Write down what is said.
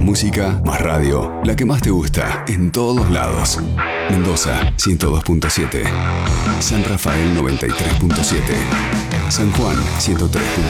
música, más radio. La que más te gusta, en todos lados. Mendoza, 102.7. San Rafael, 93.7. San Juan, 103.3.